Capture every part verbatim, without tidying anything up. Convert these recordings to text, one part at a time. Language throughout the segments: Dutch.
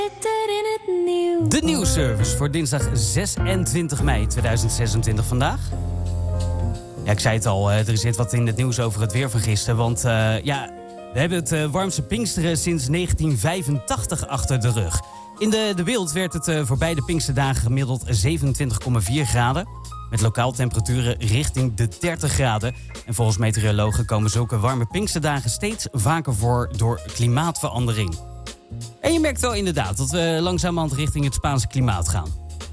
De nieuwsservice voor dinsdag zesentwintig mei tweeduizend zesentwintig vandaag. Ja, ik zei het al, er zit wat in het nieuws over het weer van gisteren. Want uh, ja, we hebben het uh, warmste Pinksteren sinds negentien vijfentachtig achter de rug. In de, de Wild werd het uh, voor beide Pinksterdagen gemiddeld zevenentwintig komma vier graden. Met lokaal temperaturen richting de dertig graden. En volgens meteorologen komen zulke warme Pinksterdagen steeds vaker voor door klimaatverandering. En je merkt wel inderdaad dat we langzamerhand richting het Spaanse klimaat gaan.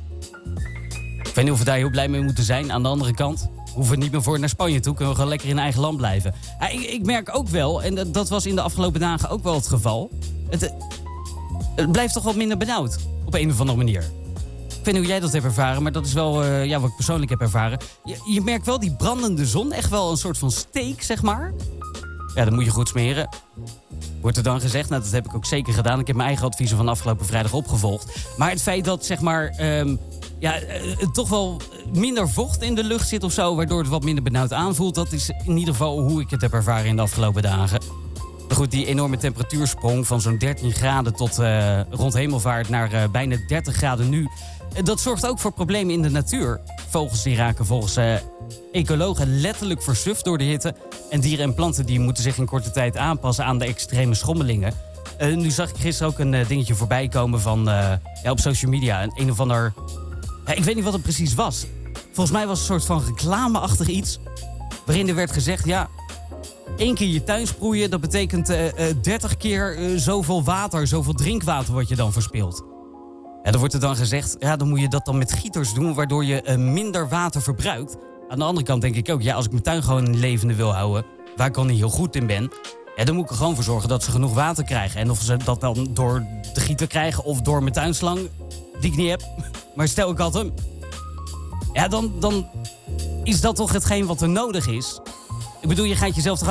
Ik weet niet of we daar heel blij mee moeten zijn. Aan de andere kant hoeven we niet meer voor naar Spanje toe. Kunnen we gewoon lekker in eigen land blijven. Ja, ik, ik merk ook wel, en dat, dat was in de afgelopen dagen ook wel het geval. Het, het blijft toch wat minder benauwd. Op een of andere manier. Ik weet niet hoe jij dat hebt ervaren, maar dat is wel uh, ja, wat ik persoonlijk heb ervaren. Je, je merkt wel die brandende zon. Echt wel een soort van steek, zeg maar. Ja, dan moet je goed smeren. Wordt er dan gezegd, nou dat heb ik ook zeker gedaan. Ik heb mijn eigen adviezen van afgelopen vrijdag opgevolgd. Maar het feit dat, zeg maar, um, ja, uh, toch wel minder vocht in de lucht zit of zo, waardoor het wat minder benauwd aanvoelt, dat is in ieder geval hoe ik het heb ervaren in de afgelopen dagen. Maar goed, die enorme temperatuursprong van zo'n dertien graden tot uh, rond hemelvaart naar uh, bijna dertig graden nu, uh, dat zorgt ook voor problemen in de natuur. Vogels die raken volgens uh, ecologen letterlijk versuft door de hitte. En dieren en planten die moeten zich in korte tijd aanpassen aan de extreme schommelingen. Uh, nu zag ik gisteren ook een uh, dingetje voorbij komen van, uh, ja, op social media. Een, een of ander, ja, ik weet niet wat het precies was. Volgens mij was het een soort van reclameachtig iets. Waarin er werd gezegd, ja, één keer je tuin sproeien, dat betekent uh, uh, dertig keer uh, zoveel water, zoveel drinkwater wat je dan verspilt. Ja, dan wordt er dan gezegd, ja, dan moet je dat dan met gieters doen, waardoor je uh, minder water verbruikt. Aan de andere kant denk ik ook, ja, als ik mijn tuin gewoon levende wil houden, waar ik al niet heel goed in ben, ja, dan moet ik er gewoon voor zorgen dat ze genoeg water krijgen. En of ze dat dan door de gieter krijgen of door mijn tuinslang, die ik niet heb, maar stel ik had hem, ja, dan, dan is dat toch hetgeen wat er nodig is. Ik bedoel, je gaat jezelf toch